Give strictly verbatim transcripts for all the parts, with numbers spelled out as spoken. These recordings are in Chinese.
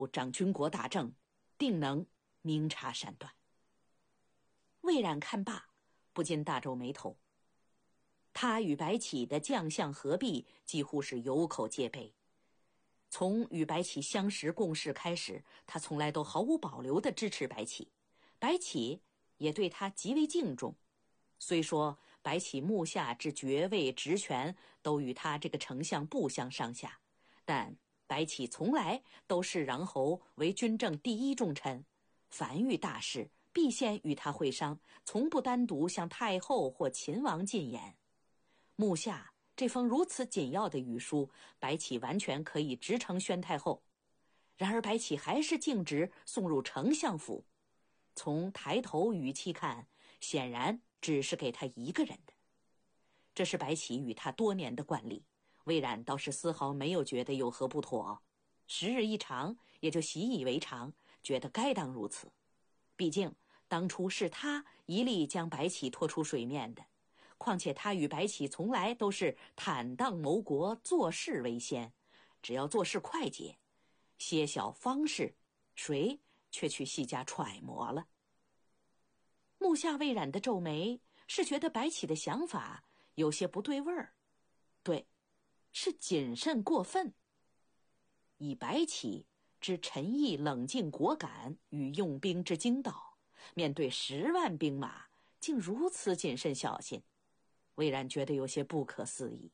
掌军国大政，定能明察善断。魏冉看罢，不禁大皱眉头。他与白起的将相合璧几乎是有口皆碑。从与白起相识共事开始，他从来都毫无保留地支持白起，白起也对他极为敬重。虽说白起幕下之爵位职权都与他这个丞相不相上下，但白起从来都视穰侯为军政第一重臣，凡遇大事必先与他会商，从不单独向太后或秦王进言。幕下这封如此紧要的语书，白起完全可以直呈宣太后，然而白起还是径直送入丞相府。从抬头语气看，显然只是给他一个人的。这是白起与他多年的惯例，魏冉倒是丝毫没有觉得有何不妥，时日一长，也就习以为常，觉得该当如此。毕竟当初是他一力将白起拖出水面的，况且他与白起从来都是坦荡谋国，做事为先，只要做事快捷，些小方式谁却去细加揣摩了。目下魏冉的皱眉，是觉得白起的想法有些不对味儿，对，是谨慎过分。以白起之沉毅冷静果敢与用兵之精到，面对十万兵马竟如此谨慎小心，魏冉觉得有些不可思议。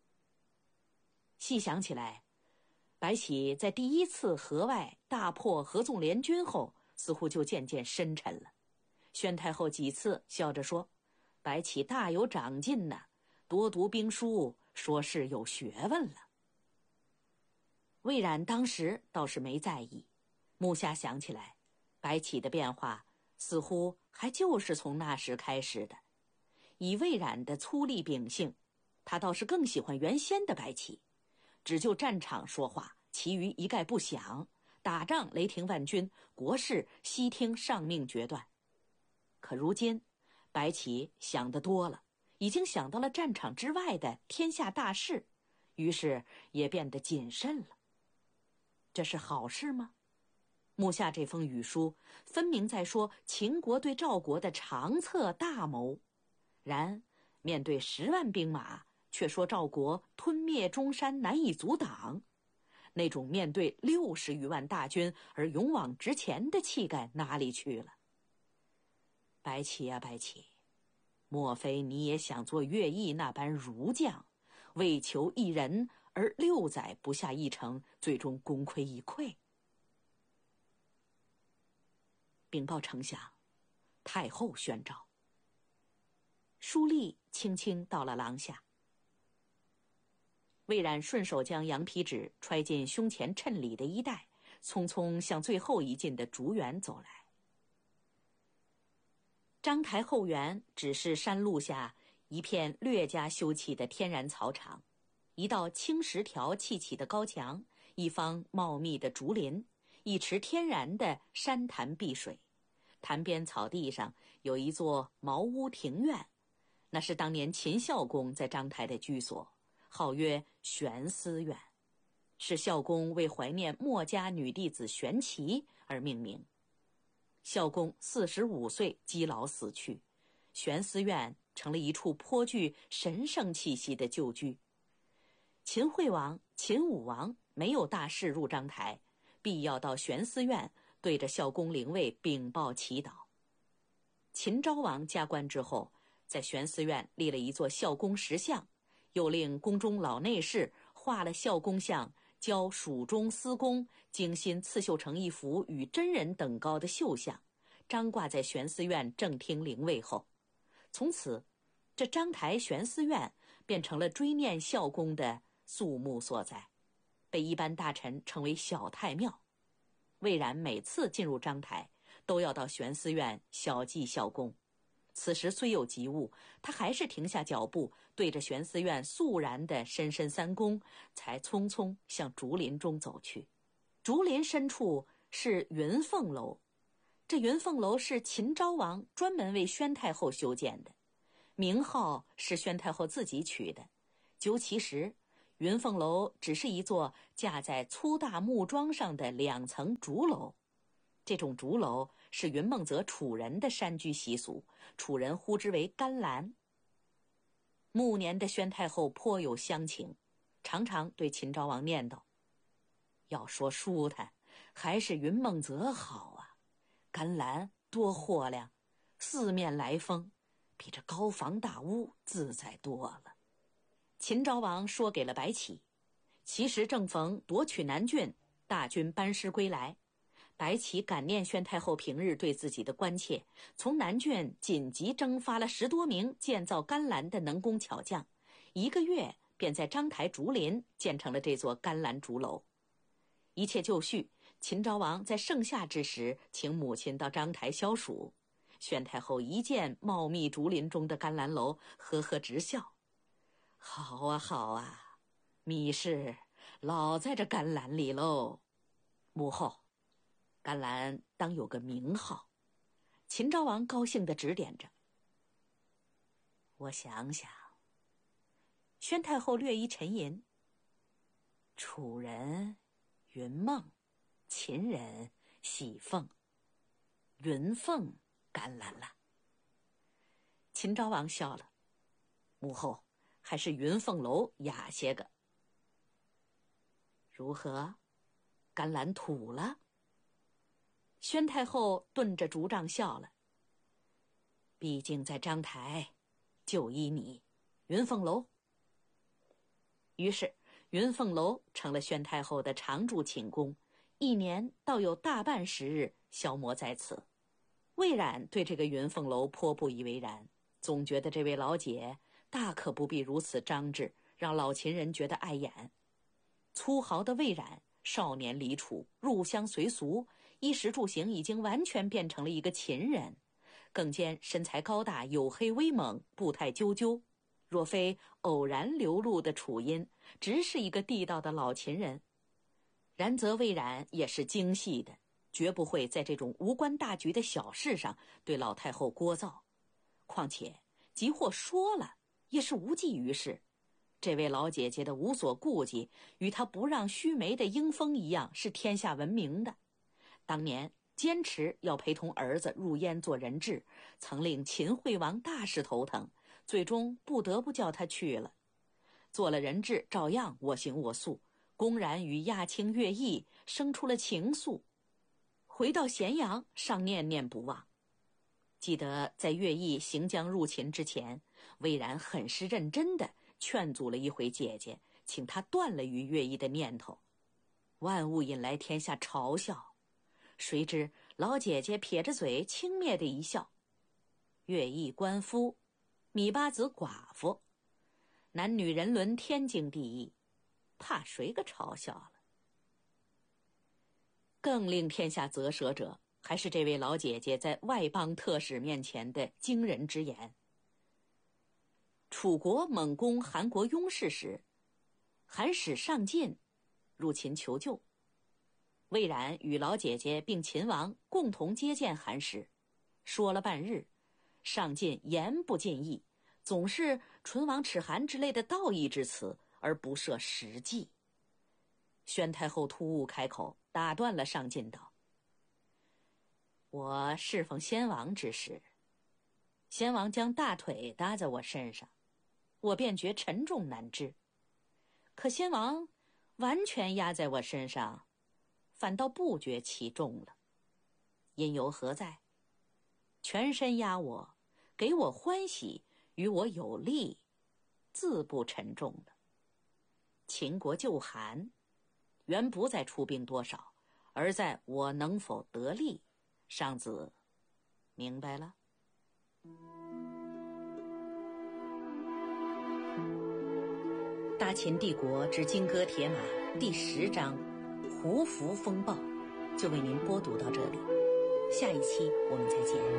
细想起来，白起在第一次河外大破合纵联军后，似乎就渐渐深沉了。宣太后几次笑着说，白起大有长进呢，多读兵书，说是有学问了。魏冉当时倒是没在意，目下想起来，白起的变化似乎还就是从那时开始的。以魏冉的粗粝秉性，他倒是更喜欢原先的白起，只就战场说话，其余一概不想，打仗雷霆万钧，国事悉听上命决断。可如今白起想得多了，已经想到了战场之外的天下大事，于是也变得谨慎了。这是好事吗？目下这封语书分明在说秦国对赵国的长策大谋，然面对十万兵马，却说赵国吞灭中山难以阻挡，那种面对六十余万大军而勇往直前的气概哪里去了？白起啊白起，莫非你也想做乐毅那般儒将，为求一人而六载不下一城，最终功亏一篑？禀报丞相，太后宣召。书吏轻轻到了廊下，魏冉顺手将羊皮纸揣进胸前衬里的衣袋，匆匆向最后一进的竹园走来。章台后园只是山路下一片略加修葺的天然草场，一道青石条砌起的高墙，一方茂密的竹林，一池天然的山潭碧水。潭边草地上有一座茅屋庭院，那是当年秦孝公在章台的居所，号曰玄思院，是孝公为怀念墨家女弟子玄齐而命名。孝公四十五岁积劳死去，玄思院成了一处颇具神圣气息的旧居。秦惠王、秦武王没有大事入章台，必要到玄思院对着孝公灵位禀报祈祷。秦昭王加官之后，在玄思院立了一座孝公石像，又令宫中老内侍画了孝公像，交蜀中司工精心刺绣成一幅与真人等高的绣像，张挂在玄思院正厅灵位后，从此这章台玄思院变成了追念孝公的肃穆所在，被一般大臣称为小太庙。魏冉每次进入章台，都要到玄思院小祭孝公。此时虽有急务，他还是停下脚步，对着玄思院肃然地深深三躬，才匆匆向竹林中走去。竹林深处是云凤楼，这云凤楼是秦昭王专门为宣太后修建的，名号是宣太后自己取的。究其实， 云凤楼只是一座架在粗大木桩上的两层竹楼。这种竹楼是云梦泽楚人的山居习俗，楚人呼之为干栏。暮年的宣太后颇有乡情，常常对秦昭王念叨：要说舒坦，还是云梦泽好啊，干栏多豁亮，四面来风，比这高房大屋自在多了。秦昭王说给了白起，其时正逢夺取南郡，大军班师归来。白起感念宣太后平日对自己的关切，从南郡紧急征发了十多名建造干栏的能工巧匠，一个月便在章台竹林建成了这座干栏竹楼。一切就绪，秦昭王在盛夏之时请母亲到章台消暑。宣太后一见茂密竹林中的干栏楼，呵呵直笑：好啊好啊，米氏老在这干栏里喽。母后，干栏当有个名号。秦昭王高兴地指点着。我想想。宣太后略一沉吟。楚人云梦，秦人喜凤，云凤干栏了。秦昭王笑了。母后，还是云凤楼雅些个。如何？干栏土了？宣太后顿着竹杖笑了。毕竟在章台，就依你，云凤楼。于是云凤楼成了宣太后的常驻寝宫，一年倒有大半时日消磨在此。魏冉对这个云凤楼颇不以为然，总觉得这位老姐大可不必如此张志，让老秦人觉得碍眼。粗豪的魏冉少年离楚，入乡随俗，衣食住行已经完全变成了一个秦人，更兼身材高大，黝黑威猛，步态赳赳。若非偶然流露的楚音，直是一个地道的老秦人。然则魏冉也是精细的，绝不会在这种无关大局的小事上对老太后聒噪。况且即或说了，也是无济于事。这位老姐姐的无所顾忌，与她不让须眉的英风一样，是天下闻名的。当年坚持要陪同儿子入燕做人质，曾令秦惠王大是头疼，最终不得不叫他去了。做了人质，照样我行我素，公然与亚卿乐毅生出了情愫。回到咸阳，尚念念不忘。记得在乐毅行将入秦之前，魏冉很是认真地劝阻了一回姐姐，请她断了与乐毅的念头。万物引来天下嘲笑，谁知老姐姐撇着嘴轻蔑的一笑：乐毅官夫，芈八子寡妇，男女人伦天经地义，怕谁个嘲笑了？更令天下啧舌者，还是这位老姐姐在外邦特使面前的惊人之言。楚国猛攻韩国雍氏时，韩使上进入秦求救，魏冉与老姐姐并秦王共同接见韩使，说了半日，上进言不尽意，总是唇亡齿寒之类的道义之词，而不涉实际。宣太后突兀开口，打断了上进道：我侍奉先王之时，先王将大腿搭在我身上，我便觉沉重难支。可先王完全压在我身上，反倒不觉其重了。因由何在？全身压我，给我欢喜，与我有利，自不沉重了。秦国救韩，原不在出兵多少，而在我能否得利。上子明白了？大秦帝国之金戈铁马第十章胡服风暴就为您播读到这里，下一期我们再见。